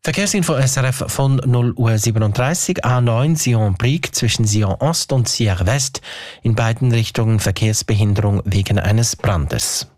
Verkehrsinfo SRF von 0:37 Uhr, A9 Sion-Brieg zwischen Sion Ost und Sierre West. In beiden Richtungen Verkehrsbehinderung wegen eines Brandes.